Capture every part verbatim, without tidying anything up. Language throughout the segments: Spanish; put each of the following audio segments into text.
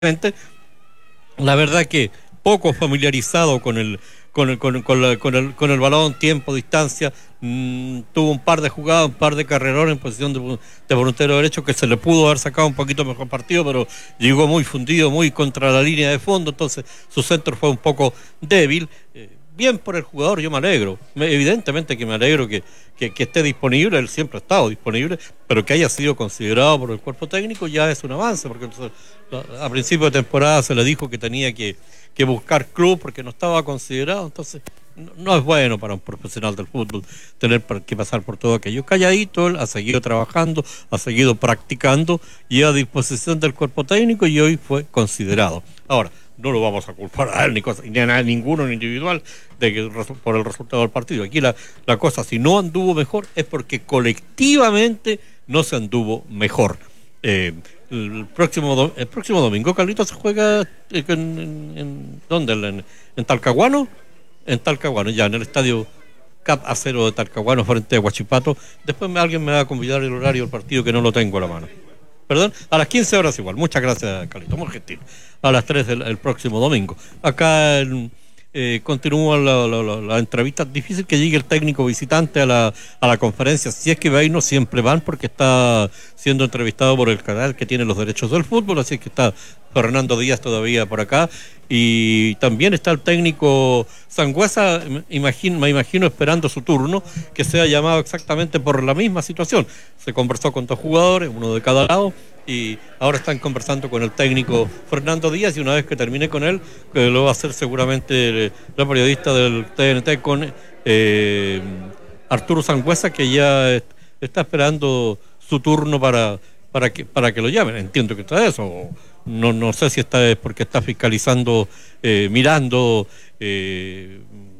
La verdad que poco familiarizado con el con el, con, con, la, con, el, con el balón, tiempo, distancia, mmm, tuvo un par de jugadas, un par de carrerones en posición de, de voluntero derecho que se le pudo haber sacado un poquito mejor partido, pero llegó muy fundido, muy contra la línea de fondo, entonces su centro fue un poco débil. Eh, bien por el jugador, yo me alegro, me, evidentemente que me alegro que, que, que esté disponible, él siempre ha estado disponible, pero que haya sido considerado por el cuerpo técnico ya es un avance, porque entonces, a principio de temporada se le dijo que tenía que, que buscar club porque no estaba considerado, entonces no, no es bueno para un profesional del fútbol tener que pasar por todo aquello. Calladito, él ha seguido trabajando, ha seguido practicando y a disposición del cuerpo técnico y hoy fue considerado. Ahora, no lo vamos a culpar a él ni, cosa, ni a ninguno en individual de que, por el resultado del partido. Aquí la, la cosa, si no anduvo mejor, es porque colectivamente no se anduvo mejor. Eh, el próximo el próximo domingo, Carlitos, se juega en, en, en ¿dónde? En, en Talcahuano, en Talcahuano, ya en el estadio Cap Acero de Talcahuano frente a Huachipato. Después me, alguien me va a convidar el horario del partido que no lo tengo a la mano. Perdón, a las quince horas igual. Muchas gracias, Carlitos, muy gentil. A las tres el, el próximo domingo. Acá en, eh, continúan las la, la, la entrevistas. Difícil que llegue el técnico visitante a la, a la conferencia. Si es que va a ir, no siempre van porque está siendo entrevistado por el canal que tiene los derechos del fútbol, así que está Fernando Díaz todavía por acá. Y también está el técnico Sangüesa, imagino, me imagino esperando su turno, que sea llamado exactamente por la misma situación. Se conversó con dos jugadores, uno de cada lado, y ahora están conversando con el técnico Fernando Díaz, y una vez que termine con él, que lo va a hacer seguramente la periodista del T N T con eh, Arturo Sangüesa, que ya está esperando su turno para, para, que, para que lo llamen. Entiendo que está eso. No, no sé si está es porque está fiscalizando, eh, mirando eh,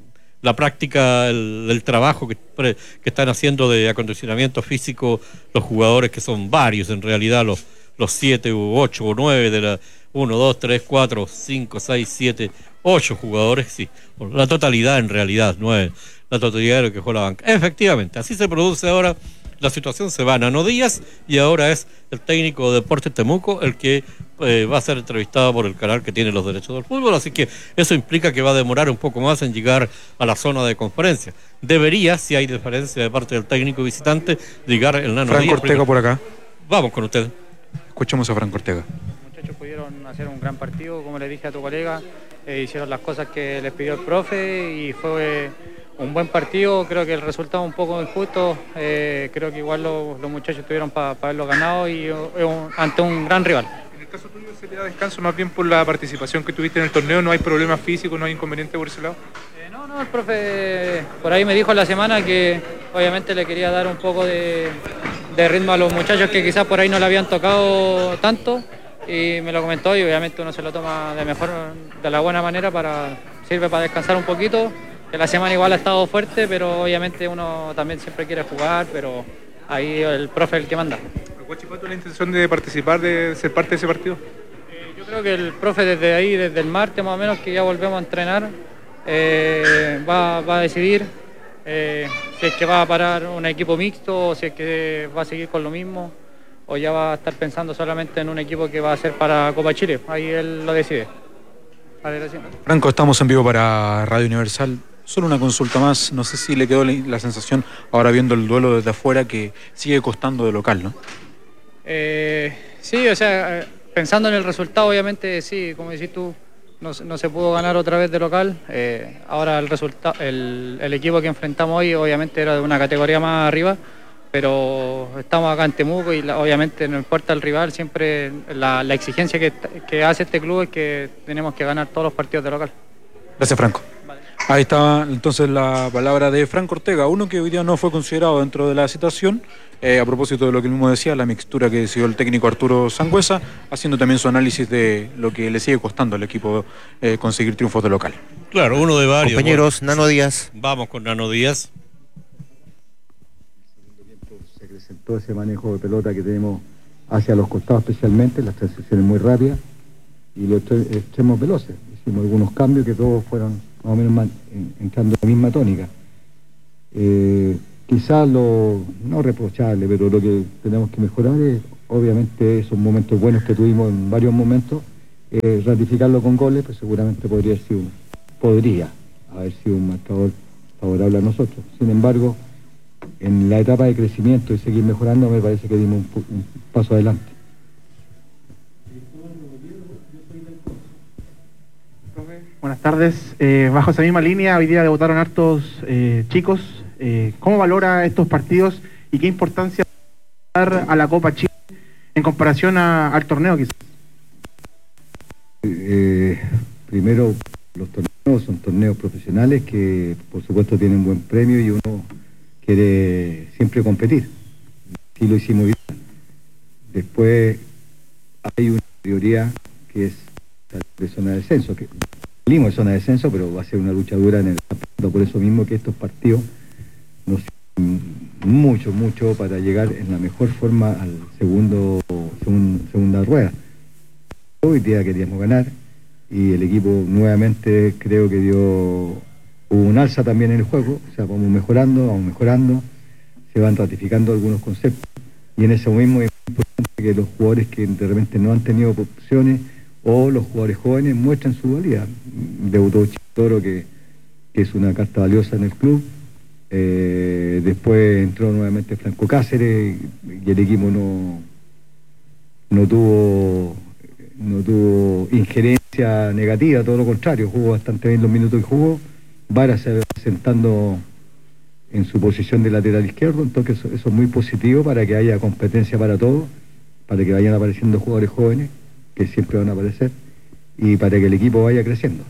la práctica, el, el trabajo que, que están haciendo de acondicionamiento físico los jugadores, que son varios en realidad, los, los siete u ocho o nueve de la uno, dos, tres, cuatro, cinco, seis, siete, ocho jugadores, sí, la totalidad en realidad, nueve, la totalidad de lo que juega la banca. Efectivamente, así se produce ahora. La situación se va a Nano Díaz y ahora es el técnico de Deportes Temuco el que eh, va a ser entrevistado por el canal que tiene los derechos del fútbol, así que eso implica que va a demorar un poco más en llegar a la zona de conferencia. Debería, si hay diferencia de parte del técnico visitante, llegar el Nano Franco Díaz. Ortega primero. Por acá. Vamos con usted. Escuchamos a Franco Ortega. Los muchachos pudieron hacer un gran partido, como le dije a tu colega, eh, hicieron las cosas que les pidió el profe y fue... Eh, un buen partido. Creo que el resultado un poco injusto, eh, creo que igual lo, los muchachos tuvieron para pa haberlo ganado y eh, un, ante un gran rival. En el caso tuyo sería descanso más bien por la participación que tuviste en el torneo, ¿no hay problemas físicos, no hay inconveniente por ese lado? Eh, no, no, el profe por ahí me dijo en la semana que obviamente le quería dar un poco de, de ritmo a los muchachos que quizás por ahí no le habían tocado tanto, y me lo comentó y obviamente uno se lo toma de mejor, de la buena manera, para sirve para descansar un poquito. Que la semana igual ha estado fuerte, pero obviamente uno también siempre quiere jugar, pero ahí el profe es el que manda. ¿A Huachipato la intención de participar, de ser parte de ese partido? Eh, yo creo que el profe desde ahí, desde el martes más o menos, que ya volvemos a entrenar, eh, va, va a decidir eh, si es que va a parar un equipo mixto o si es que va a seguir con lo mismo, o ya va a estar pensando solamente en un equipo que va a ser para Copa Chile. Ahí él lo decide. Vale, gracias. Franco, estamos en vivo para Radio Universal. Solo una consulta más, no sé si le quedó la sensación, ahora viendo el duelo desde afuera, que sigue costando de local, ¿no? Eh, sí, o sea, pensando en el resultado, obviamente sí, como decís tú, no, no se pudo ganar otra vez de local. Eh, ahora el, resultado, el, el equipo que enfrentamos hoy obviamente era de una categoría más arriba, pero estamos acá en Temuco y la, obviamente no importa el rival, siempre la, la exigencia que, que hace este club es que tenemos que ganar todos los partidos de local. Gracias, Franco. Ahí estaba entonces la palabra de Franco Ortega, uno que hoy día no fue considerado dentro de la situación, eh, a propósito de lo que él mismo decía, la mixtura que decidió el técnico Arturo Sangüesa, haciendo también su análisis de lo que le sigue costando al equipo eh, conseguir triunfos de local. Claro, uno de varios. Compañeros, bueno, Nano Díaz. Vamos con Nano Díaz. Se acrecentó ese manejo de pelota que tenemos hacia los costados, especialmente, las transiciones muy rápidas y los extremos veloces. Hicimos algunos cambios que todos fueron más o menos man, en, entrando en la misma tónica. Eh, quizás lo no reprochable, pero lo que tenemos que mejorar es obviamente esos momentos buenos que tuvimos en varios momentos, eh, ratificarlo con goles, pues seguramente podría haber sido, podría haber sido un marcador favorable a nosotros. Sin embargo, en la etapa de crecimiento y seguir mejorando, me parece que dimos un, un paso adelante. Buenas tardes. Eh, bajo esa misma línea, hoy día debutaron hartos eh, chicos. Eh, ¿Cómo valora estos partidos y qué importancia dar a la Copa Chile en comparación a, al torneo quizás? Eh, primero, los torneos son torneos profesionales que por supuesto tienen buen premio y uno quiere siempre competir. Sí lo hicimos bien. Después hay una prioridad que es de zona de descenso, que salimos de zona de descenso, pero va a ser una lucha dura en el campeonato. Por eso mismo que estos partidos nos sirven mucho, mucho para llegar en la mejor forma al segundo, segun, segunda rueda. Hoy día queríamos ganar y el equipo nuevamente creo que dio hubo un alza también en el juego, o sea, vamos mejorando, vamos mejorando, se van ratificando algunos conceptos y en eso mismo es importante que los jugadores que de repente no han tenido opciones o los jugadores jóvenes muestran su valía. Debutó Chitoro, que, que es una carta valiosa en el club, eh, después entró nuevamente Franco Cáceres y el equipo no, no tuvo no tuvo injerencia negativa, todo lo contrario, jugó bastante bien los minutos que jugó. Vara se va sentando en su posición de lateral izquierdo, entonces eso, eso es muy positivo para que haya competencia para todos, para que vayan apareciendo jugadores jóvenes, que siempre van a aparecer, y para que el equipo vaya creciendo.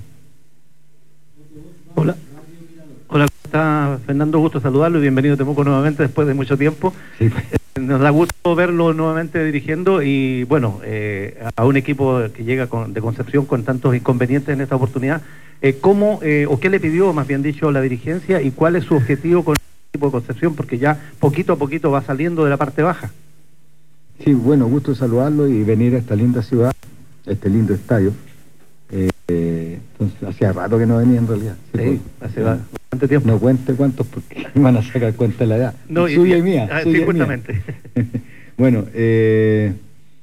Hola. Hola, ¿cómo está Fernando? Gusto saludarlo y bienvenido a Temuco nuevamente después de mucho tiempo. Sí. Nos da gusto verlo nuevamente dirigiendo y bueno, eh, a un equipo que llega con, de Concepción con tantos inconvenientes en esta oportunidad. Eh, ¿Cómo eh, o qué le pidió, más bien dicho, la dirigencia y cuál es su objetivo con el equipo de Concepción? Porque ya poquito a poquito va saliendo de la parte baja. Sí, bueno, gusto saludarlo y venir a esta linda ciudad, a este lindo estadio. Eh, eh, entonces, hacía rato que no venía en realidad. Sí, sí, hace no, bastante tiempo. No cuente cuántos porque me van a sacar cuenta de la edad. No, suya y, y mía. Ah, suya sí, justamente. Bueno, eh,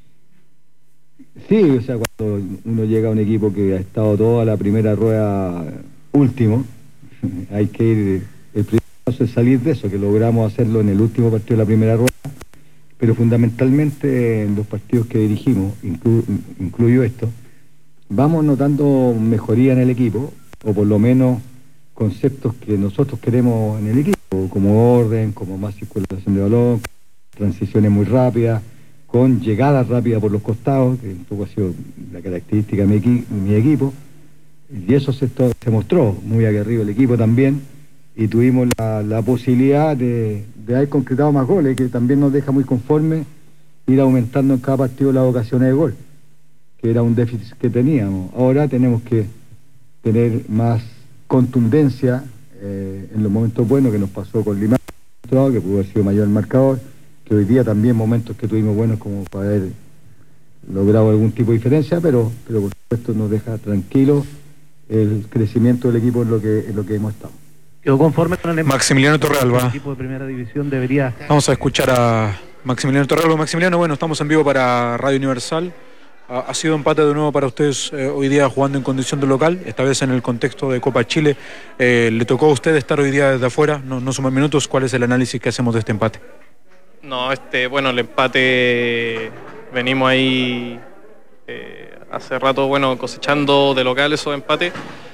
sí, o sea, cuando uno llega a un equipo que ha estado toda la primera rueda último, hay que ir, el primer paso es salir de eso, que logramos hacerlo en el último partido de la primera rueda, pero fundamentalmente en los partidos que dirigimos, inclu, incluyo esto, vamos notando mejoría en el equipo, o por lo menos conceptos que nosotros queremos en el equipo, como orden, como más circulación de balón, transiciones muy rápidas, con llegadas rápidas por los costados, que un poco ha sido la característica de mi, equi mi equipo, y eso se, se mostró muy aguerrido el equipo también, y tuvimos la, la posibilidad de, de haber concretado más goles, que también nos deja muy conformes ir aumentando en cada partido las ocasiones de gol, que era un déficit que teníamos. Ahora tenemos que tener más contundencia eh, en los momentos buenos, que nos pasó con Limán, que pudo haber sido mayor el marcador, que hoy día también momentos que tuvimos buenos como para haber logrado algún tipo de diferencia, pero, pero por supuesto nos deja tranquilo el crecimiento del equipo en lo que, en lo que hemos estado. ¿Quedó conforme con el Maximiliano Torrealba? El equipo de primera división debería... Vamos a escuchar a Maximiliano Torrealba. Maximiliano, bueno, estamos en vivo para Radio Universal. Ha sido empate de nuevo para ustedes eh, hoy día jugando en condición de local, esta vez en el contexto de Copa Chile. Eh, ¿Le tocó a usted estar hoy día desde afuera? No, no suman minutos. ¿Cuál es el análisis que hacemos de este empate? No, este, bueno, el empate venimos ahí eh, hace rato, bueno, cosechando de local esos empates,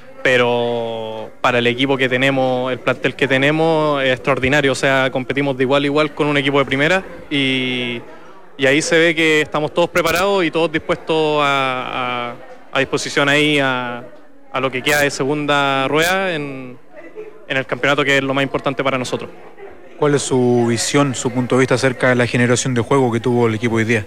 pero para el equipo que tenemos, el plantel que tenemos es extraordinario, o sea, competimos de igual a igual con un equipo de primera y, y ahí se ve que estamos todos preparados y todos dispuestos a, a, a disposición ahí a, a lo que queda de segunda rueda en, en el campeonato, que es lo más importante para nosotros. ¿Cuál es su visión, su punto de vista acerca de la generación de juego que tuvo el equipo hoy día?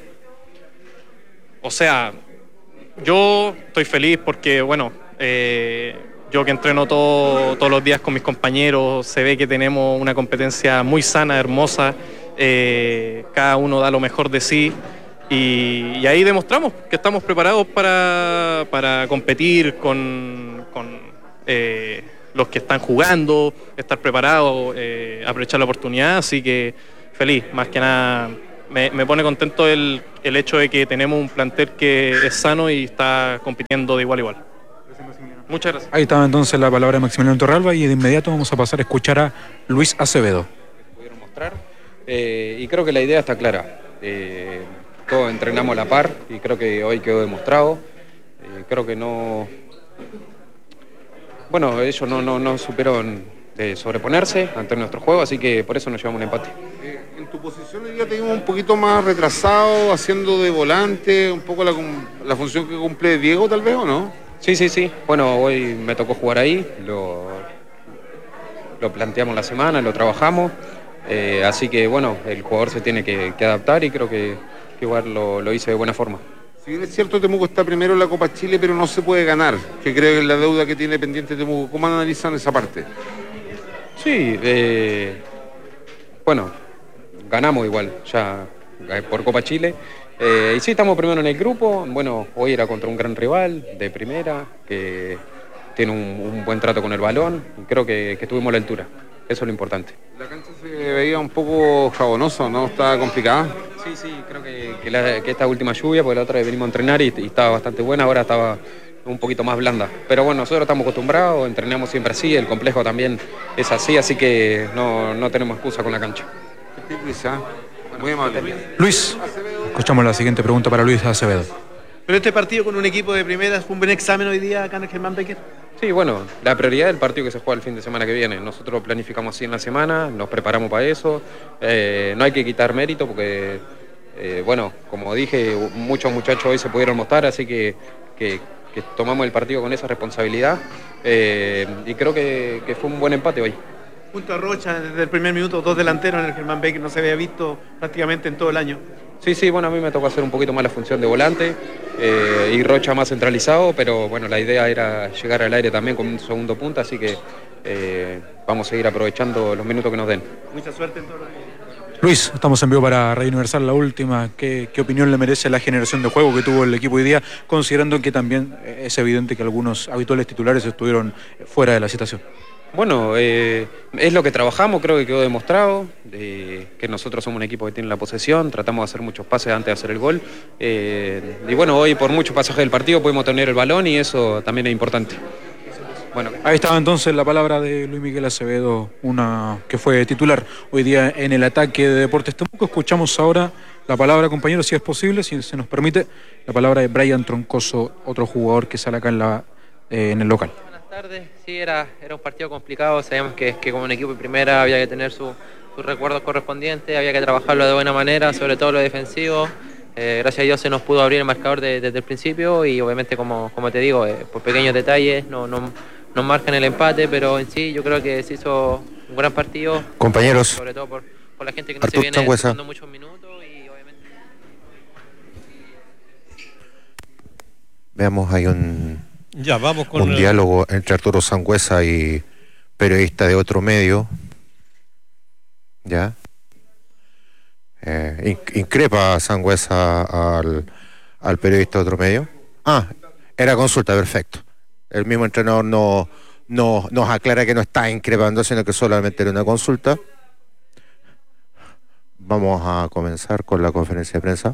O sea, yo estoy feliz porque, bueno, eh, yo que entreno todo, todos los días con mis compañeros, se ve que tenemos una competencia muy sana, hermosa, eh, cada uno da lo mejor de sí y, y ahí demostramos que estamos preparados para, para competir con... con eh, los que están jugando, estar preparados, eh, aprovechar la oportunidad, así que feliz, más que nada me, me pone contento el, el hecho de que tenemos un plantel que es sano y está compitiendo de igual a igual. Muchas gracias. Ahí estaba entonces la palabra de Maximiliano Torralba y de inmediato vamos a pasar a escuchar a Luis Acevedo. Pudieron mostrar eh, y creo que la idea está clara. Eh, todos entrenamos a la par y creo que hoy quedó demostrado. Eh, creo que no... Bueno, ellos no, no, no supieron de sobreponerse ante nuestro juego, así que por eso nos llevamos un empate. Eh, en tu posición hoy día te vimos un poquito más retrasado, haciendo de volante, un poco la, la función que cumple Diego tal vez, ¿o no? Sí, sí, sí. Bueno, hoy me tocó jugar ahí, lo, lo planteamos la semana, lo trabajamos, eh, así que bueno, el jugador se tiene que, que adaptar y creo que, que igual lo, lo hice de buena forma. Si bien es cierto, Temuco está primero en la Copa Chile, pero no se puede ganar, que creo que es la deuda que tiene pendiente Temuco. ¿Cómo analizan esa parte? Sí, eh, bueno, ganamos igual ya por Copa Chile. Eh, y sí, estamos primero en el grupo. Bueno, hoy era contra un gran rival de primera, que tiene un, un buen trato con el balón. Y creo que, que estuvimos a la altura. Eso es lo importante. La cancha se veía un poco jabonosa, ¿no? ¿Estaba complicada? Sí, sí, creo que, que, la, que esta última lluvia, porque la otra vez venimos a entrenar y, y estaba bastante buena, ahora estaba un poquito más blanda. Pero bueno, nosotros estamos acostumbrados, entrenamos siempre así, el complejo también es así, así que no, no tenemos excusa con la cancha. Muy amable. Luis, escuchamos la siguiente pregunta para Luis Acevedo. Pero este partido con un equipo de primera fue un buen examen hoy día acá en el Germán Becker. Sí, bueno, la prioridad del partido que se juega el fin de semana que viene. Nosotros planificamos así en la semana, nos preparamos para eso. Eh, no hay que quitar mérito porque, eh, bueno, como dije, muchos muchachos hoy se pudieron mostrar, así que, que, que tomamos el partido con esa responsabilidad. Eh, y creo que, que fue un buen empate hoy. Junto a Rocha, desde el primer minuto, dos delanteros en el Germán Becker, no se había visto prácticamente en todo el año. Sí, sí, bueno, a mí me tocó hacer un poquito más la función de volante eh, y Rocha más centralizado, pero bueno, la idea era llegar al aire también con un segundo punta, así que eh, vamos a seguir aprovechando los minutos que nos den. Mucha suerte en todo lo que... Luis, estamos en vivo para Radio Universal, la última. ¿Qué, qué opinión le merece la generación de juego que tuvo el equipo hoy día, considerando que también es evidente que algunos habituales titulares estuvieron fuera de la citación? Bueno, eh, es lo que trabajamos, creo que quedó demostrado, eh, que nosotros somos un equipo que tiene la posesión, tratamos de hacer muchos pases antes de hacer el gol, eh, y bueno, hoy por muchos pasajes del partido pudimos tener el balón y eso también es importante. Bueno, ahí estaba entonces la palabra de Luis Miguel Acevedo, una que fue titular hoy día en el ataque de Deportes Temuco. Escuchamos ahora la palabra, compañeros, si es posible, si se nos permite, la palabra de Brian Troncoso, otro jugador que sale acá en, la, eh, en el local. Tarde, sí, era, era un partido complicado, sabíamos que, que como un equipo de primera había que tener su, sus recuerdos correspondientes, había que trabajarlo de buena manera, sobre todo lo defensivo. Eh, gracias a Dios se nos pudo abrir el marcador de, desde el principio y obviamente, como, como te digo, eh, por pequeños detalles no, no, nos marcan el empate, pero en sí yo creo que se hizo un gran partido. Compañeros, sobre todo por, por la gente que no Artur se viene Sangüesa. dando muchos minutos y obviamente... Veamos, hay un... Ya, vamos con un el... diálogo entre Arturo Sangüesa y periodista de otro medio. ¿Ya? Eh, in- increpa Sangüesa al, al periodista de otro medio. Ah, era consulta, perfecto. El mismo entrenador no, no, nos aclara que no está increpando, sino que solamente era una consulta. Vamos a comenzar con la conferencia de prensa.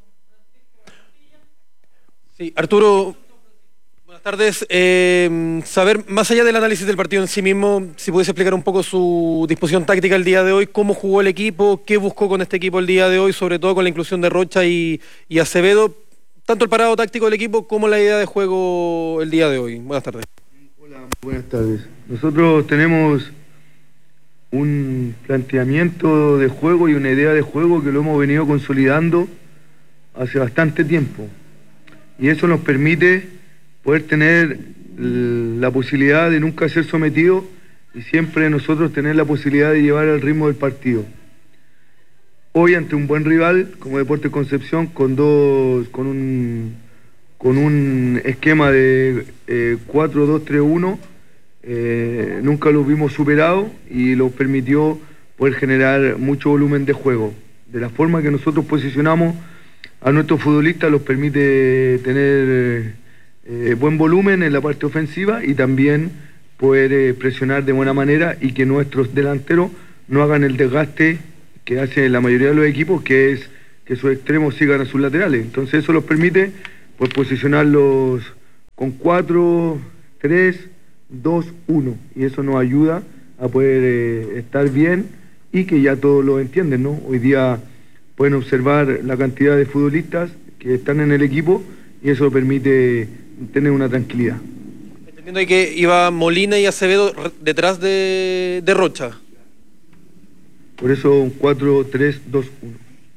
Sí, Arturo, buenas tardes. Eh, saber, más allá del análisis del partido en sí mismo, si pudiese explicar un poco su disposición táctica el día de hoy, cómo jugó el equipo, qué buscó con este equipo el día de hoy, sobre todo con la inclusión de Rocha y, y Acevedo, tanto el parado táctico del equipo como la idea de juego el día de hoy. Buenas tardes. Hola, buenas tardes. Nosotros tenemos un planteamiento de juego y una idea de juego que lo hemos venido consolidando hace bastante tiempo. Y eso nos permite poder tener la posibilidad de nunca ser sometidos y siempre nosotros tener la posibilidad de llevar el ritmo del partido. Hoy ante un buen rival como Deportes Concepción, con dos, con un con un esquema de eh, cuatro dos tres uno, eh, nunca lo vimos superado y lo permitió poder generar mucho volumen de juego. De la forma que nosotros posicionamos a nuestros futbolistas los permite tener eh, buen volumen en la parte ofensiva y también poder eh, presionar de buena manera y que nuestros delanteros no hagan el desgaste que hace la mayoría de los equipos, que es que sus extremos sigan a sus laterales. Entonces eso los permite pues posicionarlos con cuatro, tres, dos, uno, y eso nos ayuda a poder eh, estar bien y que ya todos lo entienden, ¿no? Hoy día pueden observar la cantidad de futbolistas que están en el equipo y eso permite tener una tranquilidad. Entendiendo que iba Molina y Acevedo detrás de, de Rocha. Por eso un cuatro, tres, dos, uno.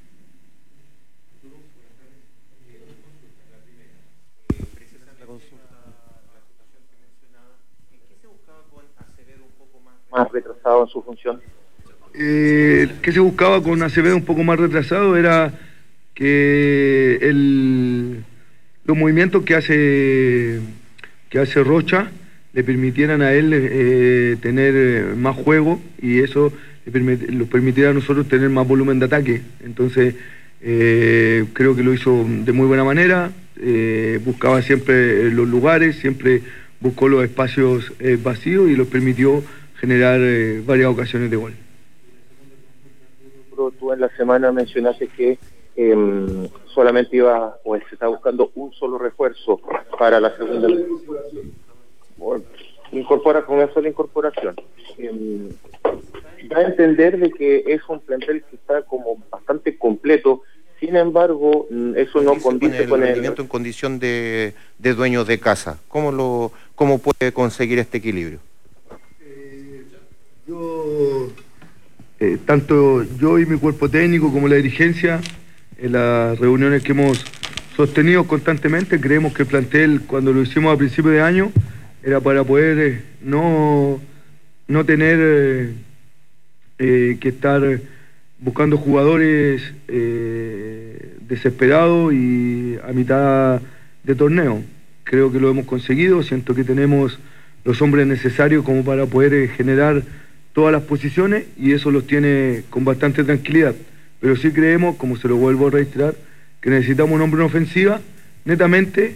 Más retrasado en su función. Eh, ¿Qué se buscaba con Acevedo un poco más retrasado? Era que el, los movimientos que hace que hace Rocha le permitieran a él eh, tener más juego y eso le permit, lo permitiera a nosotros tener más volumen de ataque. Entonces eh, creo que lo hizo de muy buena manera, eh, buscaba siempre los lugares, siempre buscó los espacios eh, vacíos y los permitió generar eh, varias ocasiones de gol. Tú en la semana mencionaste que eh, solamente iba, o se está buscando un solo refuerzo para la segunda. Bueno, incorpora con una sola incorporación. Eh, da a entender de que es un plantel que está como bastante completo. Sin embargo, eso no condice con el rendimiento en condición de, de dueño de casa. ¿Cómo lo, cómo puede conseguir este equilibrio? Yo, eh, tanto yo y mi cuerpo técnico como la dirigencia, en las reuniones que hemos sostenido constantemente, creemos que el plantel, cuando lo hicimos a principio de año, era para poder eh, no, no tener eh, eh, que estar buscando jugadores eh, desesperados y a mitad de torneo. Creo que lo hemos conseguido, siento que tenemos los hombres necesarios como para poder eh, generar todas las posiciones y eso los tiene con bastante tranquilidad. Pero sí creemos, como se lo vuelvo a registrar, que necesitamos un hombre en ofensiva, netamente,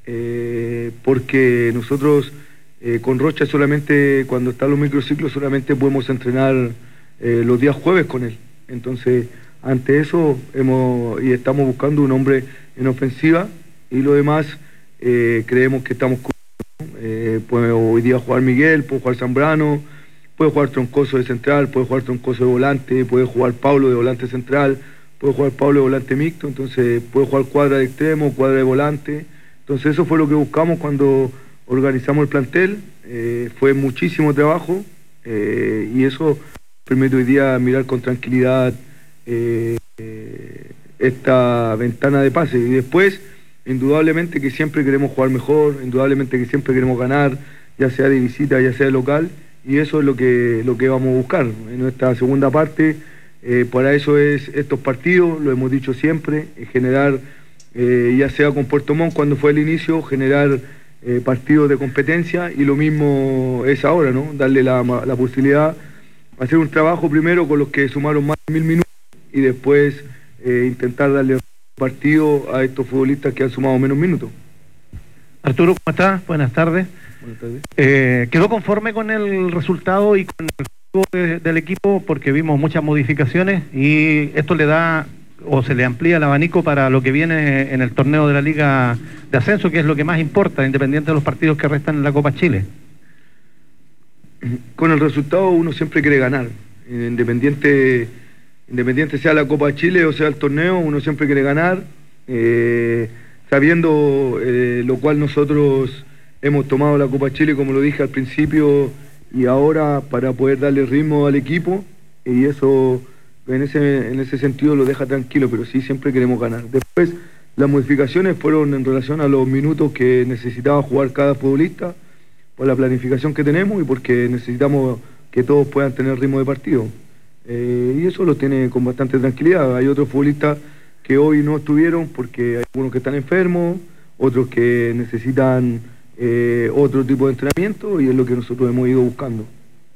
eh, porque nosotros eh, con Rocha solamente, cuando están los microciclos, solamente podemos entrenar eh, los días jueves con él. Entonces, ante eso, hemos y estamos buscando un hombre en ofensiva y lo demás eh, creemos que estamos cubiertos. Eh, puede hoy día jugar Miguel, puede jugar Zambrano, puede jugar Troncoso de central, puede jugar Troncoso de volante, puede jugar Pablo de volante central, puede jugar Pablo de volante mixto, entonces puede jugar Cuadra de extremo, Cuadra de volante. Entonces eso fue lo que buscamos cuando organizamos el plantel, eh, fue muchísimo trabajo eh, y eso permite hoy día mirar con tranquilidad eh, eh, esta ventana de pase. Y después, indudablemente que siempre queremos jugar mejor, indudablemente que siempre queremos ganar, ya sea de visita, ya sea de local, y eso es lo que lo que vamos a buscar en nuestra segunda parte. Eh, para eso es estos partidos, lo hemos dicho siempre, generar, eh, ya sea con Puerto Montt cuando fue el inicio, generar eh, partidos de competencia, y lo mismo es ahora, ¿no? Darle la, la posibilidad, hacer un trabajo primero con los que sumaron más de mil minutos y después eh, intentar darle partido a estos futbolistas que han sumado menos minutos. Arturo, ¿cómo estás? Buenas tardes. Buenas tardes. Eh, ¿Quedó conforme con el resultado y con el juego de, del equipo? Porque vimos muchas modificaciones y esto le da o se le amplía el abanico para lo que viene en el torneo de la Liga de Ascenso, que es lo que más importa, independiente de los partidos que restan en la Copa Chile. Con el resultado uno siempre quiere ganar, independiente, independiente sea la Copa Chile o sea el torneo, uno siempre quiere ganar, eh, sabiendo eh, lo cual nosotros hemos tomado la Copa Chile, como lo dije al principio, y ahora para poder darle ritmo al equipo, y eso en ese, en ese sentido lo deja tranquilo, pero sí siempre queremos ganar. Después las modificaciones fueron en relación a los minutos que necesitaba jugar cada futbolista, por la planificación que tenemos y porque necesitamos que todos puedan tener ritmo de partido. Eh, y eso lo tiene con bastante tranquilidad. Hay otros futbolistas que hoy no estuvieron porque hay algunos que están enfermos, otros que necesitan eh, otro tipo de entrenamiento, y es lo que nosotros hemos ido buscando.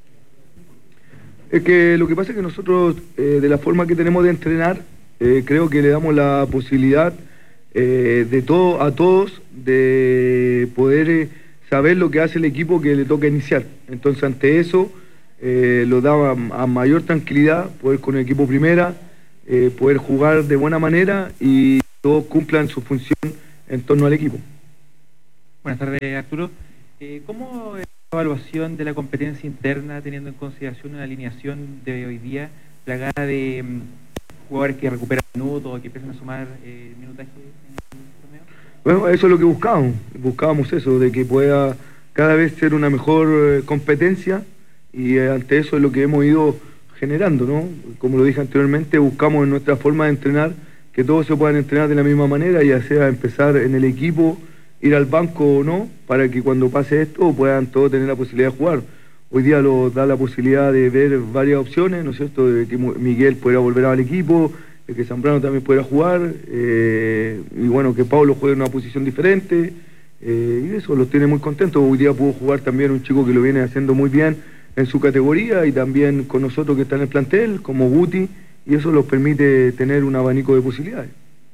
Es que lo que pasa es que nosotros, eh, de la forma que tenemos de entrenar, eh, creo que le damos la posibilidad eh, de todo, a todos de poder eh, saber lo que hace el equipo que le toca iniciar. Entonces, ante eso, eh, lo daba a mayor tranquilidad poder con el equipo primera eh, poder jugar de buena manera y todos cumplan su función en torno al equipo. Buenas tardes, Arturo. Eh, ¿Cómo es la evaluación de la competencia interna teniendo en consideración una alineación de hoy día plagada de um, jugadores que recuperan minutos, que empiezan a sumar eh, minutaje en el torneo? Bueno, eso es lo que buscábamos. Buscábamos eso, de que pueda cada vez ser una mejor eh, competencia, y eh, ante eso es lo que hemos ido generando, ¿no? Como lo dije anteriormente, buscamos en nuestra forma de entrenar que todos se puedan entrenar de la misma manera, ya sea empezar en el equipo, ir al banco o no, para que cuando pase esto puedan todos tener la posibilidad de jugar. Hoy día nos da la posibilidad de ver varias opciones, ¿no es cierto?, de que Miguel pueda volver al equipo, de que Zambrano también pueda jugar, eh, y bueno, que Pablo juegue en una posición diferente, eh, y eso los tiene muy contentos. Hoy día pudo jugar también un chico que lo viene haciendo muy bien en su categoría, y también con nosotros que está en el plantel, como Guti, y eso los permite tener un abanico de posibilidades.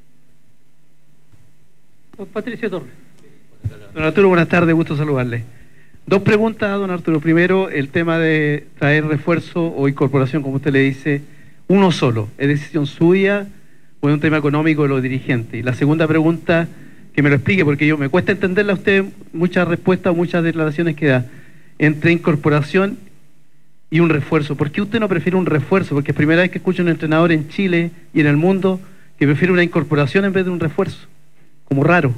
Don Patricio Torres. Don Arturo, buenas tardes, gusto saludarle. Dos preguntas, don Arturo. Primero, el tema de traer refuerzo o incorporación, como usted le dice, uno solo. ¿Es decisión suya o es un tema económico de los dirigentes? Y la segunda pregunta, que me lo explique, porque yo me cuesta entenderle a usted muchas respuestas o muchas declaraciones que da, entre incorporación y un refuerzo. ¿Por qué usted no prefiere un refuerzo? Porque es primera vez que escucho a un entrenador en Chile y en el mundo que prefiere una incorporación en vez de un refuerzo. Como raro.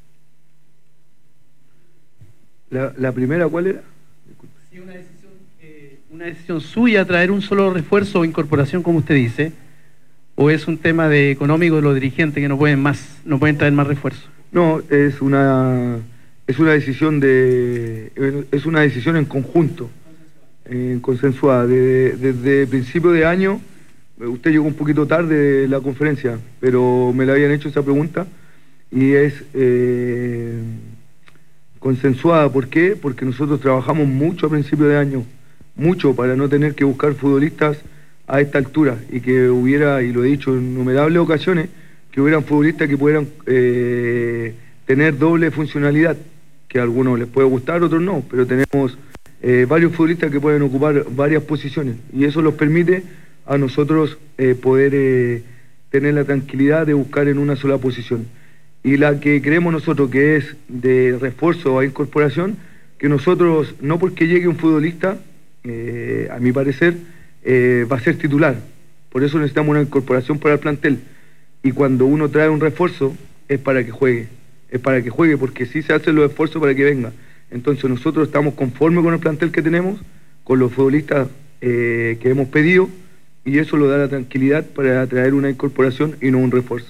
¿La, la primera cuál era? Sí, una decisión, eh, una decisión suya traer un solo refuerzo o incorporación, como usted dice, o es un tema de económico de los dirigentes que no pueden más, no pueden traer más refuerzos. No, es una es una decisión de es una decisión en conjunto, eh, consensuada. Desde, desde principio de año, usted llegó un poquito tarde de la conferencia, pero me la habían hecho esa pregunta, y es eh, consensuada. ¿Por qué? Porque nosotros trabajamos mucho a principio de año, mucho, para no tener que buscar futbolistas a esta altura, y que hubiera, y lo he dicho en innumerables ocasiones, que hubieran futbolistas que pudieran eh, tener doble funcionalidad, que a algunos les puede gustar, a otros no, pero tenemos eh, varios futbolistas que pueden ocupar varias posiciones, y eso nos permite a nosotros eh, poder eh, tener la tranquilidad de buscar en una sola posición. Y la que creemos nosotros que es de refuerzo a incorporación, que nosotros, no porque llegue un futbolista, eh, a mi parecer, eh, va a ser titular. Por eso necesitamos una incorporación para el plantel. Y cuando uno trae un refuerzo, es para que juegue. Es para que juegue, porque sí se hacen los esfuerzos para que venga. Entonces nosotros estamos conformes con el plantel que tenemos, con los futbolistas eh, que hemos pedido, y eso lo da la tranquilidad para traer una incorporación y no un refuerzo.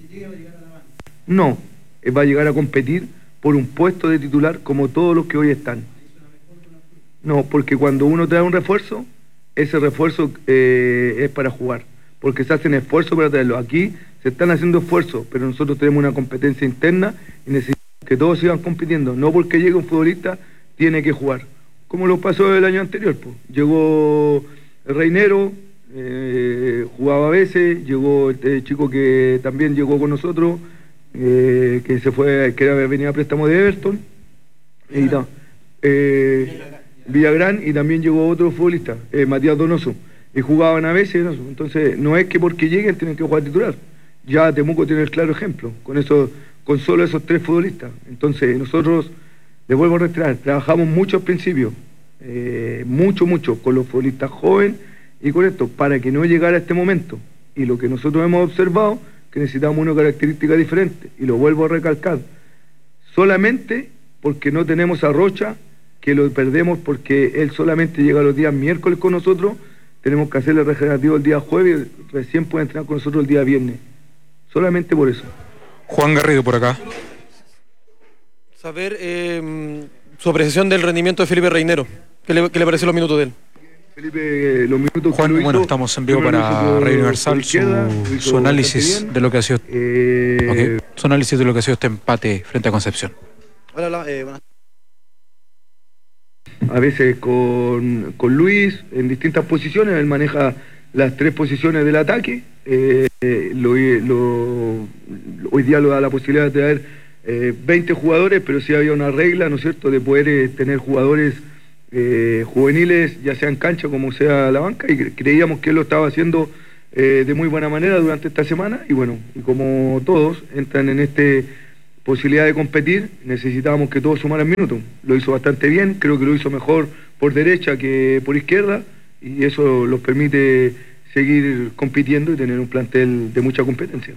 No, va a llegar a competir por un puesto de titular como todos los que hoy están. No, porque cuando uno trae un refuerzo, ese refuerzo eh, es para jugar, porque se hacen esfuerzos para traerlo. Aquí se están haciendo esfuerzos, pero nosotros tenemos una competencia interna y necesitamos que todos sigan compitiendo. No porque llegue un futbolista tiene que jugar, como lo pasó el año anterior, pues. Llegó el Reinero, eh, jugaba a veces, llegó este chico que también llegó con nosotros, Eh, que se fue, que era, venía a préstamo de Everton, y ta, eh, Villagrán, y también llegó otro futbolista, eh, Matías Donoso, y jugaban a veces, ¿no? Entonces no es que porque lleguen tienen que jugar titular. Ya Temuco tiene el claro ejemplo, con eso, con solo esos tres futbolistas. Entonces nosotros, les vuelvo a reiterar, trabajamos mucho al principio, eh, mucho, mucho, con los futbolistas jóvenes y con esto, para que no llegara a este momento. Y lo que nosotros hemos observado, que necesitamos una característica diferente, y lo vuelvo a recalcar, solamente porque no tenemos a Rocha, que lo perdemos porque él solamente llega los días miércoles con nosotros, tenemos que hacerle regenerativo el día jueves, y recién puede entrenar con nosotros el día viernes, solamente por eso. Juan Garrido por acá. Saber eh, su apreciación del rendimiento de Felipe Reinero, ¿qué le, qué le pareció los minutos de él? Felipe, los minutos Juan, que lo bueno, hizo, estamos en vivo para Radio Universal, izquierda, su, su análisis de lo que ha sido eh, okay, su análisis de lo que ha sido este empate frente a Concepción. Hola, hola, eh, buenas. A veces con, con Luis en distintas posiciones, él maneja las tres posiciones del ataque, eh, lo, lo, hoy día lo da la posibilidad de traer eh, veinte jugadores, pero sí había una regla, ¿no es cierto?, de poder eh, tener jugadores Eh, juveniles, ya sea en cancha como sea la banca, y cre creíamos que él lo estaba haciendo eh, de muy buena manera durante esta semana y bueno, y como todos entran en esta posibilidad de competir, necesitábamos que todos sumaran minutos. Lo hizo bastante bien, creo que lo hizo mejor por derecha que por izquierda y eso los permite seguir compitiendo y tener un plantel de mucha competencia.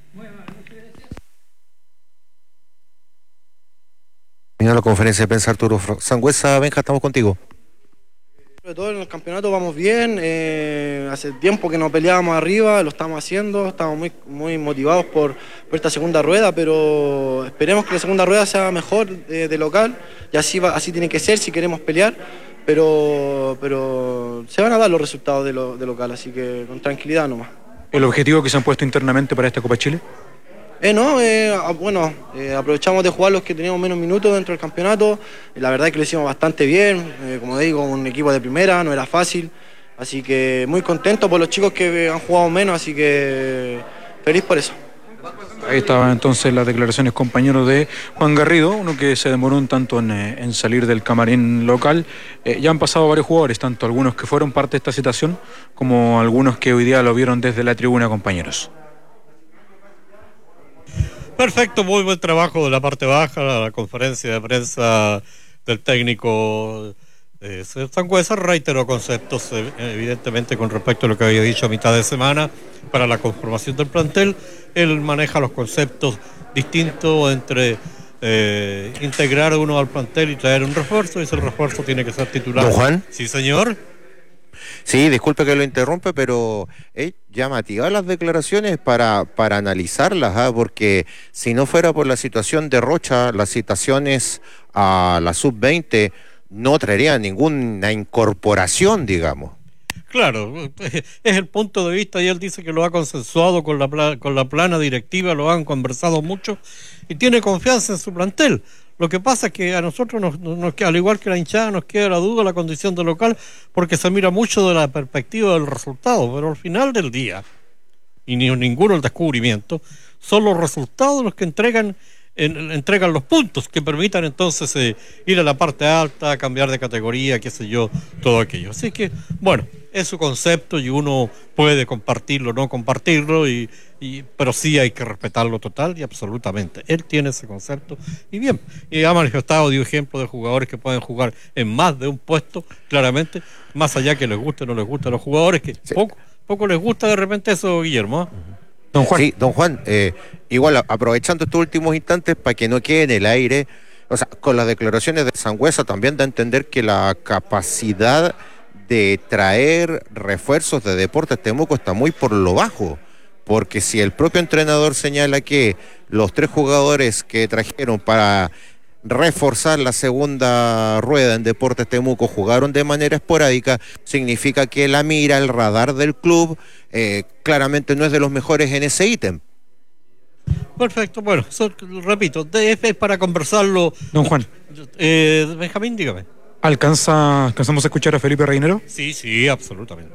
En la conferencia de prensa Arturo Sangüesa, Benja, estamos contigo. Sobre todo en el campeonato vamos bien, eh, hace tiempo que no peleábamos arriba, lo estamos haciendo, estamos muy, muy motivados por, por esta segunda rueda, pero esperemos que la segunda rueda sea mejor de, de local, y así, va, así tiene que ser si queremos pelear, pero, pero se van a dar los resultados de, lo, de local, así que con tranquilidad nomás. ¿El objetivo que se han puesto internamente para esta Copa Chile? Eh, no, eh, bueno, eh, aprovechamos de jugar los que teníamos menos minutos dentro del campeonato. La verdad es que lo hicimos bastante bien, eh, como digo, un equipo de primera, no era fácil. Así que muy contento por los chicos que han jugado menos, así que feliz por eso. Ahí estaban entonces las declaraciones, compañeros, de Juan Garrido, uno que se demoró un tanto en, en salir del camarín local. Eh, ya han pasado varios jugadores, tanto algunos que fueron parte de esta situación, como algunos que hoy día lo vieron desde la tribuna, compañeros. Perfecto, muy buen trabajo de la parte baja, la conferencia de prensa del técnico eh, Sangüesa reiteró conceptos eh, evidentemente con respecto a lo que había dicho a mitad de semana para la conformación del plantel. Él maneja los conceptos distintos entre eh, integrar uno al plantel y traer un refuerzo, y ese refuerzo tiene que ser titular. ¿Don Juan? Sí, señor. Sí, disculpe que lo interrumpe, pero es llamativa las declaraciones para, para analizarlas, ¿eh? Porque si no fuera por la situación de Rocha, las citaciones a la sub veinte no traerían ninguna incorporación, digamos. Claro, es el punto de vista y él dice que lo ha consensuado con la, con la plana directiva, lo han conversado mucho y tiene confianza en su plantel. Lo que pasa es que a nosotros, nos, nos, al igual que la hinchada, nos queda la duda, la condición de local, porque se mira mucho de la perspectiva del resultado, pero al final del día, y ni ninguno el descubrimiento, son los resultados los que entregan en, entregan los puntos, que permitan entonces eh, ir a la parte alta, cambiar de categoría, qué sé yo, todo aquello. Así que, bueno, es su concepto y uno puede compartirlo o no compartirlo, y, y, pero sí hay que respetarlo total y absolutamente. Él tiene ese concepto y bien, y ha manifestado, dio ejemplo de jugadores que pueden jugar en más de un puesto, claramente, más allá que les guste o no les guste a los jugadores, que sí. poco, poco les gusta de repente eso, Guillermo. ¿eh? Don Juan. Sí, don Juan, eh, igual aprovechando estos últimos instantes para que no quede en el aire, o sea, con las declaraciones de Sangüesa también da a entender que la capacidad de traer refuerzos de Deportes Temuco está muy por lo bajo, porque si el propio entrenador señala que los tres jugadores que trajeron para reforzar la segunda rueda en Deportes Temuco jugaron de manera esporádica, significa que la mira, el radar del club eh, claramente no es de los mejores en ese ítem. Perfecto, bueno, so, repito, D F es para conversarlo. Don Juan. Eh, Benjamín, dígame. ¿Alcanza, ¿Alcanzamos a escuchar a Felipe Reinero? Sí, sí, absolutamente.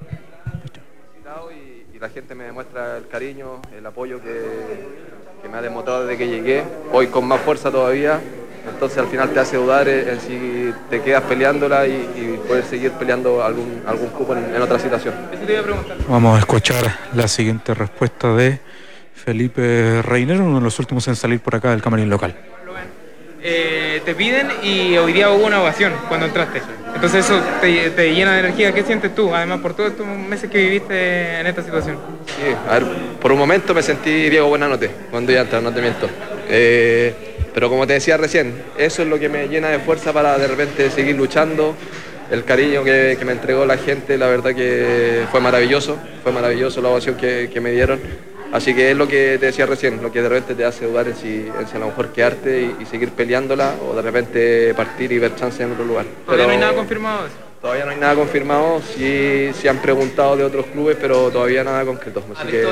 Y, y la gente me demuestra el cariño, el apoyo que, que me ha demostrado desde que llegué, hoy con más fuerza todavía. Entonces al final te hace dudar en si te quedas peleándola y, y puedes seguir peleando algún, algún cupo en, en otra situación. Vamos a escuchar la siguiente respuesta de Felipe Reinero, uno de los últimos en salir por acá del camarín local. Eh, te piden y hoy día hubo una ovación cuando entraste. Entonces eso te, te llena de energía. ¿Qué sientes tú? Además, por todos estos meses que viviste en esta situación. Sí, a ver, por un momento me sentí Diego Buenanote cuando ya entré, no te miento. Eh, pero como te decía recién, eso es lo que me llena de fuerza para de repente seguir luchando. El cariño que, que me entregó la gente, la verdad que fue maravilloso. Fue maravilloso la ovación que, que me dieron. Así que es lo que te decía recién, lo que de repente te hace dudar en si, en si a lo mejor quedarte y, y seguir peleándola o de repente partir y ver chance en otro lugar. ¿Todavía pero no hay nada confirmado de eso? Todavía no hay nada confirmado, sí, sí han preguntado de otros clubes, pero todavía nada concreto. Así que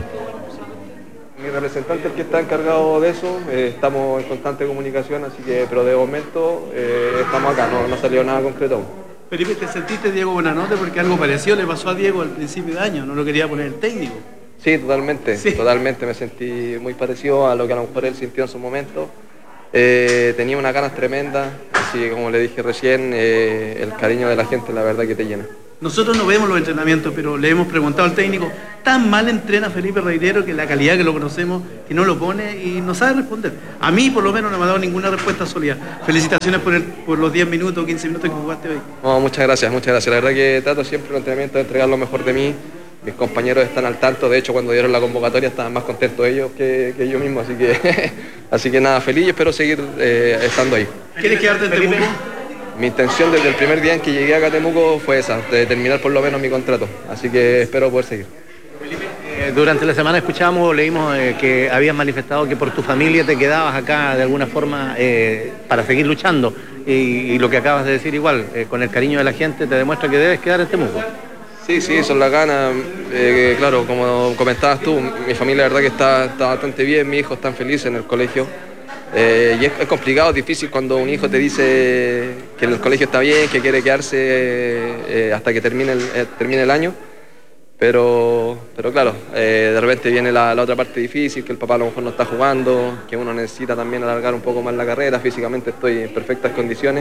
mi representante, el que está encargado de eso, eh, estamos en constante comunicación, así que, pero de momento eh, estamos acá, no, no salió nada concreto. Felipe, ¿te sentiste Diego Buenanote? Porque algo parecido le pasó a Diego al principio de año, no lo quería poner el técnico. Sí, totalmente, sí. totalmente, me sentí muy parecido a lo que a lo mejor él sintió en su momento. Eh, tenía unas ganas tremendas, así que como le dije recién, eh, el cariño de la gente la verdad que te llena. Nosotros no vemos los entrenamientos, pero le hemos preguntado al técnico, tan mal entrena Felipe Regueiro que la calidad que lo conocemos, que no lo pone y no sabe responder. A mí por lo menos no me ha dado ninguna respuesta sólida. Felicitaciones por, el, por los diez minutos, quince minutos que jugaste hoy. No, muchas gracias, muchas gracias. La verdad que trato siempre los entrenamientos de entregar lo mejor de mí. Mis compañeros están al tanto, de hecho cuando dieron la convocatoria estaban más contentos ellos que, que yo mismo, así que, así que nada, feliz y espero seguir eh, estando ahí. ¿Quieres quedarte en Temuco? Mi intención desde el primer día en que llegué acá a Temuco fue esa, de terminar por lo menos mi contrato, así que espero poder seguir. Eh, durante la semana escuchamos, leímos eh, que habías manifestado que por tu familia te quedabas acá de alguna forma eh, para seguir luchando y, y lo que acabas de decir igual, eh, con el cariño de la gente te demuestra que debes quedar en Temuco. Sí, sí, son las ganas, eh, claro, como comentabas tú, mi familia la verdad que está, está bastante bien, mis hijos están felices en el colegio. Eh, y es, es complicado, es difícil cuando un hijo te dice que en el colegio está bien, que quiere quedarse eh, hasta que termine el, eh, termine el año, pero, pero claro, eh, de repente viene la, la otra parte difícil, que el papá a lo mejor no está jugando, que uno necesita también alargar un poco más la carrera, físicamente estoy en perfectas condiciones,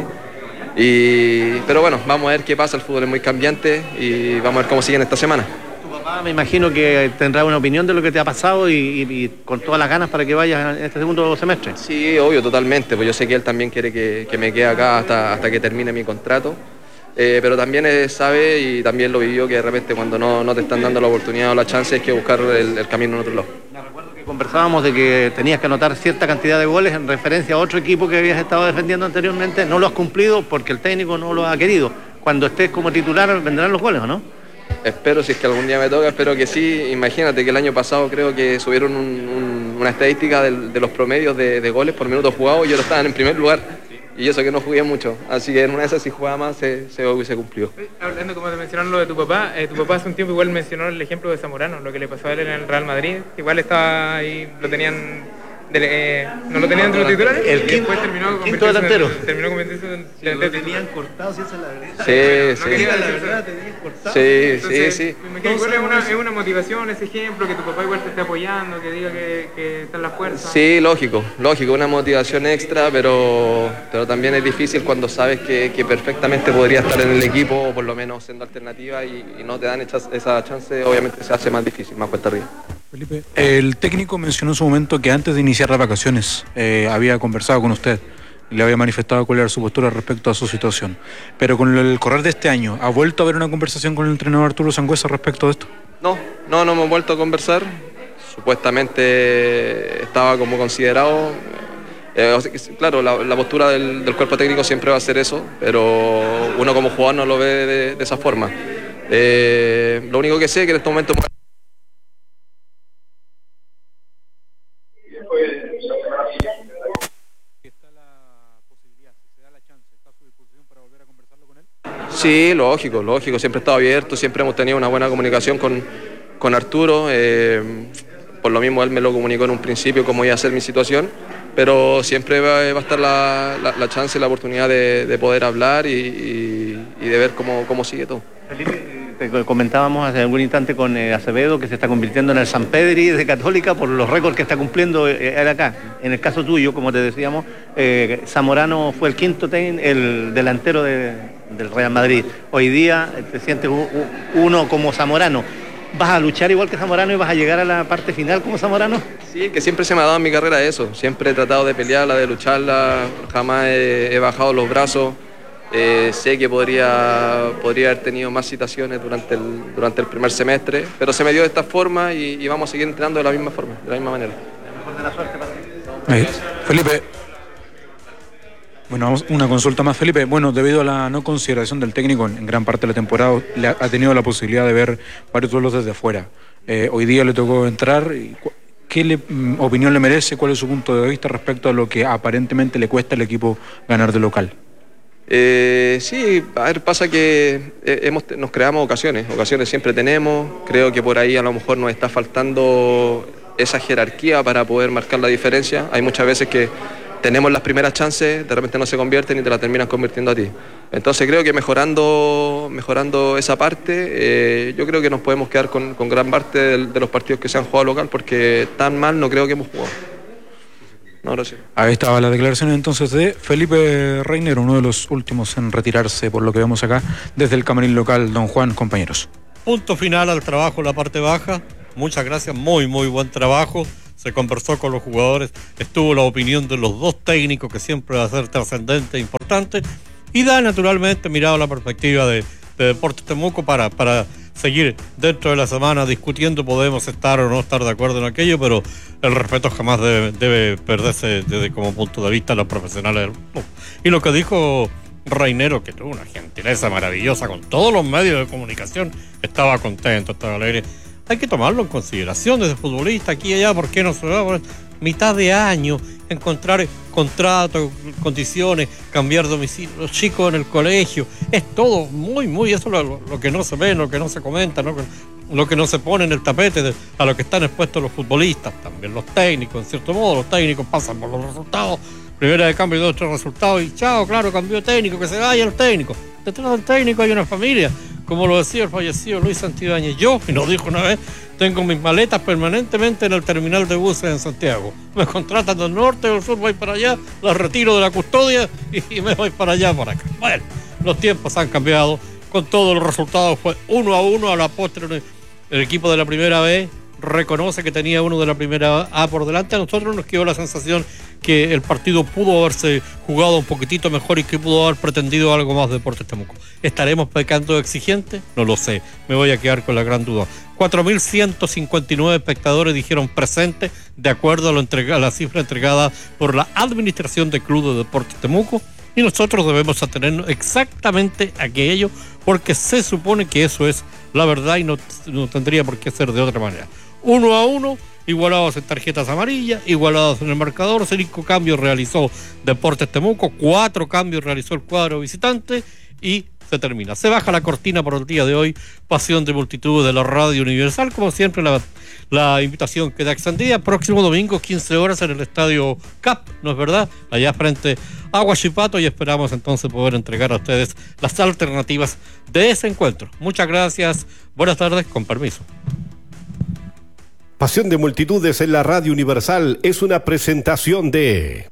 y, pero bueno, vamos a ver qué pasa, el fútbol es muy cambiante y vamos a ver cómo siguen esta semana. Ah, me imagino que tendrá una opinión de lo que te ha pasado y, y, y con todas las ganas para que vayas en este segundo semestre. Sí, obvio, totalmente, pues yo sé que él también quiere que, que me quede acá hasta, hasta que termine mi contrato, eh, pero también él sabe y también lo vivió que de repente cuando no, no te están dando la oportunidad o la chance es que buscar el, el camino en otro lado. Me recuerdo que conversábamos de que tenías que anotar cierta cantidad de goles en referencia a otro equipo que habías estado defendiendo anteriormente, no lo has cumplido porque el técnico no lo ha querido. Cuando estés como titular vendrán los goles, ¿o no? Espero, si es que algún día me toca, espero que sí. Imagínate que el año pasado creo que subieron un, un, una estadística de, de los promedios de, de goles por minuto jugado y yo lo estaban en primer lugar. Y eso que no jugué mucho. Así que en una de esas si jugaba más se, se hubiese cumplido. Hablando como te mencionaron lo de tu papá, eh, tu papá hace un tiempo igual mencionó el ejemplo de Zamorano, lo que le pasó a él en el Real Madrid. Igual estaba ahí, lo tenían... De, eh, no lo tenían entre los titulares el y quinto, después terminó quinto delantero. Terminó convirtiéndose en si lo tenían cortado, si esa es la verdad. Sí, no, sí. No la verdad, te tenían cortado. Sí, Entonces, sí, sí. Me imagino igual es una, es una motivación ese ejemplo, que tu papá igual te esté apoyando, que diga que, que está en la fuerza. Sí, lógico, lógico, una motivación extra, pero, pero también es difícil cuando sabes que, que perfectamente podría estar en el equipo, o por lo menos siendo alternativa, y, y no te dan esa, esa chance, obviamente se hace más difícil, más cuesta arriba. Felipe, el técnico mencionó en su momento que antes de iniciar las vacaciones eh, había conversado con usted y le había manifestado cuál era su postura respecto a su situación. Pero con el correr de este año, ¿ha vuelto a haber una conversación con el entrenador Arturo Sangüesa respecto de esto? No, no, no hemos vuelto a conversar. Supuestamente estaba como considerado. Eh, o sea, claro, la, la postura del, del cuerpo técnico siempre va a ser eso, pero uno como jugador no lo ve de, de esa forma. Eh, lo único que sé es que en este momento... Sí, lógico, lógico, siempre he estado abierto, siempre hemos tenido una buena comunicación con, con Arturo, eh, por lo mismo él me lo comunicó en un principio cómo iba a ser mi situación, pero siempre va, va a estar la, la, la chance y la oportunidad de, de poder hablar y, y, y de ver cómo, cómo sigue todo. Felipe, te comentábamos hace algún instante con eh, Acevedo que se está convirtiendo en el San Pedri de Católica por los récords que está cumpliendo eh, él acá. En el caso tuyo, como te decíamos, eh, Zamorano fue el quinto ten, el delantero de, del Real Madrid. Hoy día te sientes u, u, uno como Zamorano. ¿Vas a luchar igual que Zamorano y vas a llegar a la parte final como Zamorano? Sí, que siempre se me ha dado en mi carrera eso. Siempre he tratado de pelearla, de lucharla, jamás he, he bajado los brazos. Eh, sé que podría, podría haber tenido más citaciones durante el, durante el primer semestre, pero se me dio de esta forma y, y vamos a seguir entrenando de la misma forma, de la misma manera. Mejor de la suerte para ti. Eh, Felipe, bueno, una consulta más, Felipe. Bueno, debido a la no consideración del técnico en, en gran parte de la temporada, le ha, ha tenido la posibilidad de ver varios duelos desde afuera. Eh, hoy día le tocó entrar. Y, ¿qué le, mm, opinión le merece? ¿Cuál es su punto de vista respecto a lo que aparentemente le cuesta al equipo ganar de local? Eh, sí, a ver, pasa que eh, hemos, nos creamos ocasiones, ocasiones siempre tenemos, creo que por ahí a lo mejor nos está faltando esa jerarquía para poder marcar la diferencia. Hay muchas veces que tenemos las primeras chances, de repente no se convierten y te la terminan convirtiendo a ti. Entonces creo que mejorando, mejorando esa parte, eh, yo creo que nos podemos quedar con, con gran parte de, de los partidos que se han jugado local, porque tan mal no creo que hemos jugado. No, gracias. Ahí estaba la declaración entonces de Felipe Reinero, uno de los últimos en retirarse, por lo que vemos acá, desde el camarín local. Don Juan, compañeros. Punto final al trabajo en la parte baja. Muchas gracias, muy, muy buen trabajo. Se conversó con los jugadores, estuvo la opinión de los dos técnicos, que siempre va a ser trascendente e importante, y da naturalmente mirado la perspectiva de, de Deportes Temuco para, para seguir dentro de la semana discutiendo. Podemos estar o no estar de acuerdo en aquello, pero el respeto jamás debe, debe perderse desde como punto de vista de los profesionales del club. Y lo que dijo Reinero, que tuvo una gentileza maravillosa con todos los medios de comunicación, estaba contento, estaba alegre. Hay que tomarlo en consideración desde futbolista, aquí y allá. ¿Por qué no se va a mitad de año encontrar contratos, condiciones, cambiar domicilio, los chicos en el colegio? Es todo muy, muy, eso es lo, lo que no se ve, lo que no se comenta, ¿no? Lo que no se pone en el tapete de, a lo que están expuestos los futbolistas, también los técnicos, en cierto modo. Los técnicos pasan por los resultados, primera de cambio y dos, tres resultados, y chao, claro, cambió técnico, que se vaya el técnico. Detrás del técnico hay una familia. Como lo decía el fallecido Luis Santibáñez, yo, y lo dijo una vez, tengo mis maletas permanentemente en el terminal de buses en Santiago. Me contratan del norte o del sur, voy para allá, las retiro de la custodia y, y me voy para allá, para acá. Bueno, los tiempos han cambiado. Con todos los resultados fue uno a uno a la postre. El equipo de la primera B reconoce que tenía uno de la primera A por delante. A nosotros nos quedó la sensación que el partido pudo haberse jugado un poquitito mejor y que pudo haber pretendido algo más de Deportes Temuco. ¿Estaremos pecando de exigentes? No lo sé, me voy a quedar con la gran duda. cuatro mil ciento cincuenta y nueve espectadores dijeron presente, de acuerdo a, lo entrega, a la cifra entregada por la Administración del Club de Deportes Temuco, y nosotros debemos atenernos exactamente a aquello, porque se supone que eso es la verdad y no, no tendría por qué ser de otra manera. Uno a uno, igualados en tarjetas amarillas, igualados en el marcador. Cinco cambios realizó Deportes Temuco, cuatro cambios realizó el cuadro visitante y se termina. Se baja la cortina por el día de hoy. Pasión de multitud de la Radio Universal. Como siempre, la, la invitación queda extendida. Próximo domingo, quince horas en el Estadio C A P, ¿no es verdad? Allá frente a Huachipato, y esperamos entonces poder entregar a ustedes las alternativas de ese encuentro. Muchas gracias. Buenas tardes, con permiso. Pasión de multitudes en la Radio Universal es una presentación de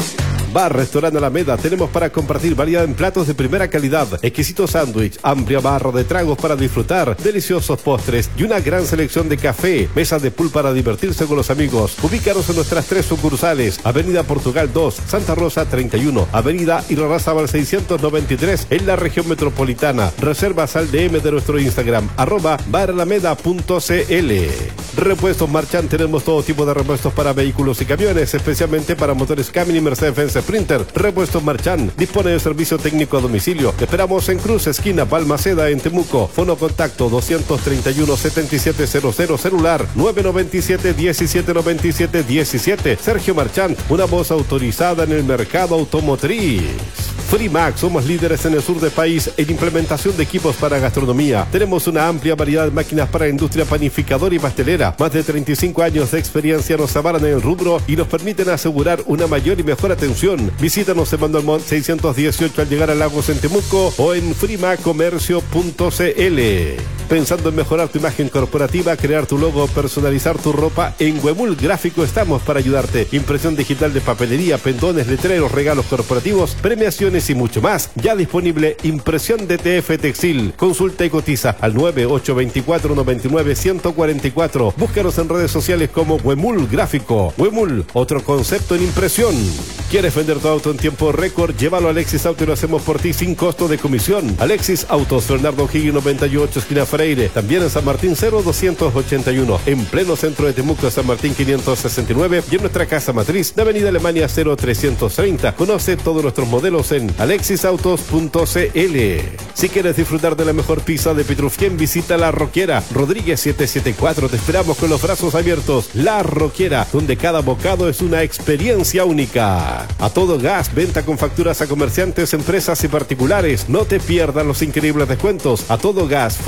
Bar Restaurante Alameda. Tenemos para compartir variedad en platos de primera calidad, exquisito sándwich, amplia barra de tragos para disfrutar, deliciosos postres y una gran selección de café, mesas de pool para divertirse con los amigos. Ubícanos en nuestras tres sucursales: Avenida Portugal dos, Santa Rosa treinta y uno, Avenida Irarrázaval seiscientos noventa y tres en la región metropolitana. Reservas al D M de nuestro Instagram, arroba baralameda punto cl. Repuestos Marchand, tenemos todo tipo de repuestos para vehículos y camiones, especialmente para motores Cummins y Mercedes-Benz Sprinter. Repuestos Marchand dispone de servicio técnico a domicilio. Te esperamos en Cruz, esquina Balmaceda, en Temuco. Fono contacto doscientos treinta y uno, setenta y siete cero cero, celular nueve noventa y siete, diecisiete noventa y siete, diecisiete. Sergio Marchand, una voz autorizada en el mercado automotriz. Freemax, somos líderes en el sur del país en implementación de equipos para gastronomía. Tenemos una amplia variedad de máquinas para industria panificadora y pastelera. Más de treinta y cinco años de experiencia nos avalan en el rubro y nos permiten asegurar una mayor y mejor atención. Visítanos en Manuel Montt seiscientos dieciocho al llegar a Lagos en Temuco o en frimacomercio punto cl. Pensando en mejorar tu imagen corporativa, crear tu logo, personalizar tu ropa, en Huemul Gráfico estamos para ayudarte. Impresión digital de papelería, pendones, letreros, regalos corporativos, premiaciones y mucho más. Ya disponible Impresión D T F Textil. Consulta y cotiza al nueve ocho dos cuatro, nueve nueve, uno cero cuatro cuatro. Búscanos en redes sociales como Huemul Gráfico. Huemul, otro concepto en impresión. ¿Quieres vender tu auto en tiempo récord? Llévalo a Alexis Auto y lo hacemos por ti sin costo de comisión. Alexis Autos, Leonardo Higgins noventa y ocho, esquina Freire. También en San Martín cero doscientos ochenta y uno. En pleno centro de Temuco, San Martín quinientos sesenta y nueve. Y en nuestra casa matriz de Avenida Alemania cero trescientos treinta. Conoce todos nuestros modelos en alexis autos punto cl. Si quieres disfrutar de la mejor pizza de Petrufquén, visita La Roquera, Rodríguez setecientos setenta y cuatro. Te esperamos con los brazos abiertos. La Roquera, donde cada bocado es una experiencia única. A todo gas, venta con facturas a comerciantes, empresas y particulares. No te pierdas los increíbles descuentos. A todo gas, foro pedido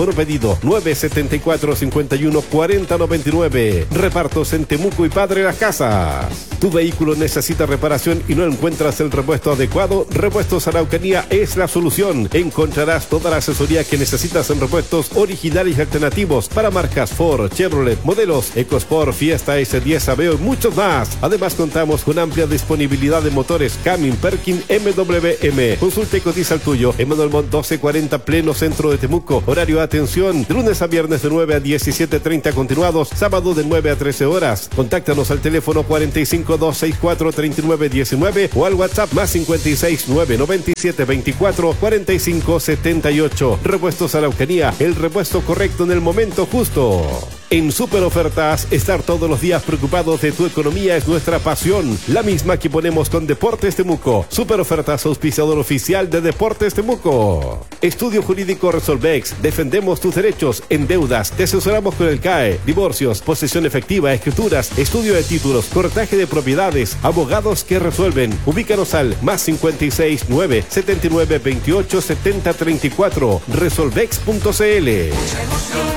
Pedido nueve siete cuatro, cinco uno, cuatro cero nueve nueve. Repartos en Temuco y Padre Las Casas. Tu vehículo necesita reparación y no encuentras el repuesto adecuado. Repuestos Araucanía es la solución. Encontrarás toda la asesoría que necesitas en repuestos originales y alternativos para marcas Ford, Chevrolet, modelos EcoSport, Fiesta S diez, Aveo y muchos más. Además contamos con amplia disponibilidad de motores Cummins, Perkin, M W M. Consulta y cotiza el tuyo en Manuel Montt doce cuarenta, pleno centro de Temuco. Horario de atención de lunes a viernes de nueve a diecisiete treinta continuados, sábado de nueve a trece horas. Contáctanos al teléfono cuarenta y cinco, doscientos sesenta y cuatro, treinta y nueve diecinueve o al WhatsApp más cincuenta y seis, nueve noventa y siete, veinticuatro, cuarenta y cinco, setenta y ocho. Repuestos Araucanía, el repuesto correcto en el momento justo. En Super Ofertas, estar todos los días preocupados de tu economía es nuestra pasión, la misma que ponemos con Deportes Temuco. Super Ofertas, auspiciador oficial de Deportes Temuco. Estudio Jurídico Resolvex, defendemos tus derechos en deudas, te asesoramos con el C A E, divorcios, posesión efectiva, escrituras, estudio de títulos, cortaje de propiedades, abogados que resuelven. Ubícanos al más cincuenta y seis, nueve setenta y nueve, veintiocho, setenta, treinta y cuatro, resolvex punto c l.